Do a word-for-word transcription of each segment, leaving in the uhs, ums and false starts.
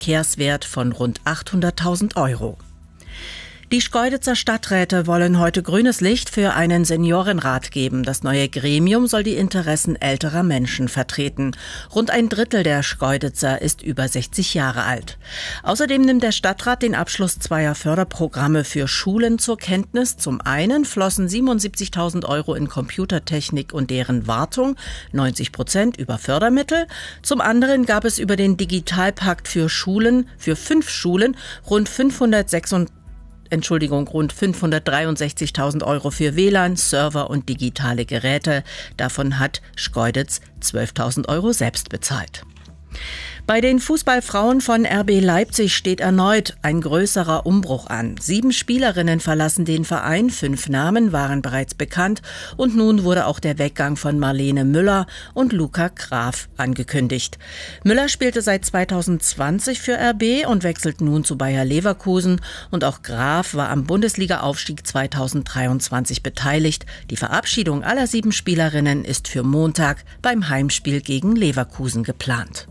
Verkehrswert von rund achthunderttausend Euro. Die Schkeuditzer Stadträte wollen heute grünes Licht für einen Seniorenrat geben. Das neue Gremium soll die Interessen älterer Menschen vertreten. Rund ein Drittel der Schkeuditzer ist über sechzig Jahre alt. Außerdem nimmt der Stadtrat den Abschluss zweier Förderprogramme für Schulen zur Kenntnis. Zum einen flossen siebenundsiebzigtausend Euro in Computertechnik und deren Wartung, neunzig Prozent über Fördermittel. Zum anderen gab es über den Digitalpakt für Schulen, für fünf Schulen, rund fünfhundertsechsundvierzig Entschuldigung, rund fünfhundertdreiundsechzigtausend Euro für W L A N, Server und digitale Geräte. Davon hat Schkeuditz zwölftausend Euro selbst bezahlt. Bei den Fußballfrauen von R B Leipzig steht erneut ein größerer Umbruch an. Sieben Spielerinnen verlassen den Verein, fünf Namen waren bereits bekannt und nun wurde auch der Weggang von Marlene Müller und Luca Graf angekündigt. Müller spielte seit zweitausendzwanzig für R B und wechselt nun zu Bayer Leverkusen und auch Graf war am Bundesliga-Aufstieg zweitausenddreiundzwanzig beteiligt. Die Verabschiedung aller sieben Spielerinnen ist für Montag beim Heimspiel gegen Leverkusen geplant.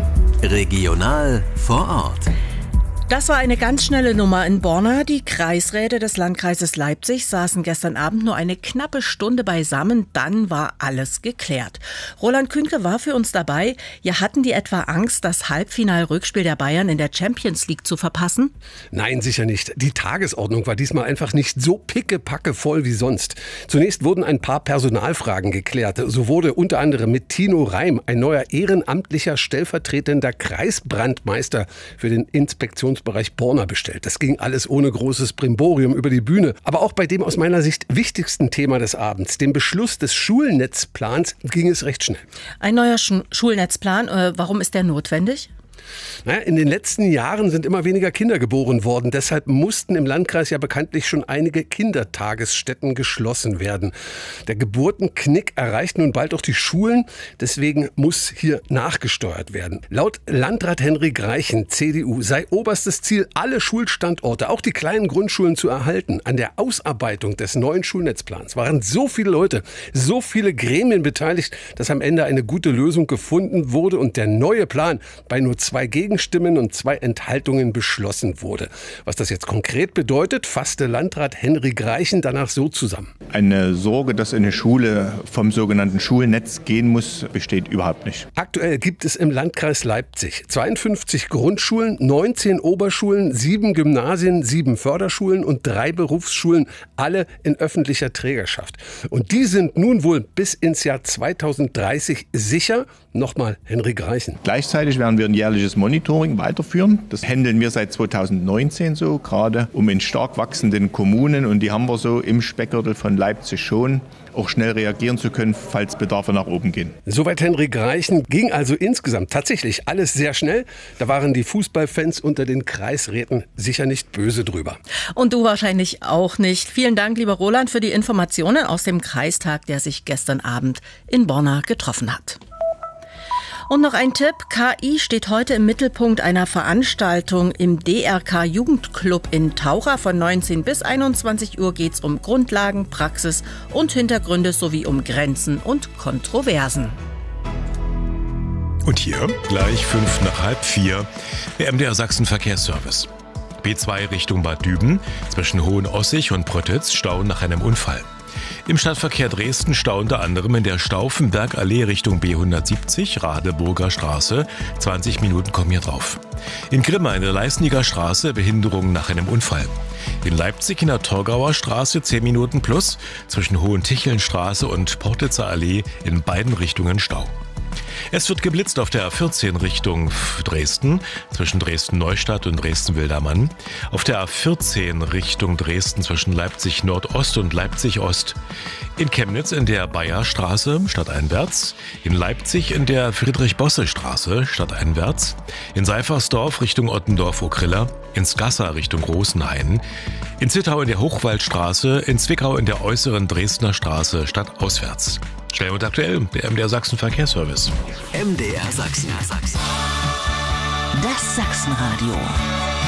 Regional vor Ort. Das war eine ganz schnelle Nummer in Borna. Die Kreisräte des Landkreises Leipzig saßen gestern Abend nur eine knappe Stunde beisammen. Dann war alles geklärt. Roland Kühnke war für uns dabei. Ja, hatten die etwa Angst, das Halbfinal-Rückspiel der Bayern in der Champions League zu verpassen? Nein, sicher nicht. Die Tagesordnung war diesmal einfach nicht so pickepacke voll wie sonst. Zunächst wurden ein paar Personalfragen geklärt. So wurde unter anderem mit Tino Reim ein neuer ehrenamtlicher stellvertretender Kreisbrandmeister für den Inspektions Bereich Borna bestellt. Das ging alles ohne großes Brimborium über die Bühne. Aber auch bei dem aus meiner Sicht wichtigsten Thema des Abends, dem Beschluss des Schulnetzplans, ging es recht schnell. Ein neuer Sch- Schulnetzplan, äh, warum ist der notwendig? Naja, in den letzten Jahren sind immer weniger Kinder geboren worden. Deshalb mussten im Landkreis ja bekanntlich schon einige Kindertagesstätten geschlossen werden. Der Geburtenknick erreicht nun bald auch die Schulen. Deswegen muss hier nachgesteuert werden. Laut Landrat Henrik Reichen, C D U, sei oberstes Ziel, alle Schulstandorte, auch die kleinen Grundschulen, zu erhalten. An der Ausarbeitung des neuen Schulnetzplans waren so viele Leute, so viele Gremien beteiligt, dass am Ende eine gute Lösung gefunden wurde und der neue Plan bei nur zwei Gegenstimmen und zwei Enthaltungen beschlossen wurde. Was das jetzt konkret bedeutet, fasste Landrat Henrik Reichen danach so zusammen. Eine Sorge, dass eine Schule vom sogenannten Schulnetz gehen muss, besteht überhaupt nicht. Aktuell gibt es im Landkreis Leipzig zweiundfünfzig Grundschulen, neunzehn Oberschulen, sieben Gymnasien, sieben Förderschulen und drei Berufsschulen, alle in öffentlicher Trägerschaft. Und die sind nun wohl bis ins Jahr zweitausenddreißig sicher. Nochmal Henrik Reichen. Gleichzeitig werden wir ein jährliches Monitoring weiterführen. Das handeln wir seit zweitausendneunzehn so, gerade um in stark wachsenden Kommunen, und die haben wir so im Speckgürtel von Leipzig schon, auch schnell reagieren zu können, falls Bedarfe nach oben gehen. Soweit Henrik Reichen. Ging also insgesamt tatsächlich alles sehr schnell. Da waren die Fußballfans unter den Kreisräten sicher nicht böse drüber. Und du wahrscheinlich auch nicht. Vielen Dank, lieber Roland, für die Informationen aus dem Kreistag, der sich gestern Abend in Borna getroffen hat. Und noch ein Tipp. K I steht heute im Mittelpunkt einer Veranstaltung im D R K Jugendclub in Taucher. Von neunzehn bis einundzwanzig Uhr geht es um Grundlagen, Praxis und Hintergründe sowie um Grenzen und Kontroversen. Und hier gleich fünf nach halb vier, der M D R Sachsen Verkehrsservice. B zwei Richtung Bad Düben, zwischen Hohenossig und Pröttitz, Stau nach einem Unfall. Im Stadtverkehr Dresden Stau unter anderem in der Stauffenbergallee Richtung B hundertsiebzig, Radeburger Straße. zwanzig Minuten kommen hier drauf. In Grimma in der Leisniger Straße Behinderung nach einem Unfall. In Leipzig in der Torgauer Straße zehn Minuten plus, zwischen Hohentichelnstraße und Portitzer Allee in beiden Richtungen Stau. Es wird geblitzt auf der A vierzehn Richtung Dresden, zwischen Dresden-Neustadt und Dresden-Wildermann. Auf der A vierzehn Richtung Dresden zwischen Leipzig-Nordost und Leipzig-Ost. In Chemnitz in der Bayerstraße stadteinwärts. In Leipzig in der Friedrich-Bosse-Straße stadteinwärts. In Seifersdorf Richtung Ottendorf-Okrilla. In Skassa Richtung Rosenhain. In Zittau in der Hochwaldstraße. In Zwickau in der äußeren Dresdner Straße stadtauswärts. Schnell und aktuell, der M D R Sachsen Verkehrsservice. M D R Sachsen. Das Sachsenradio.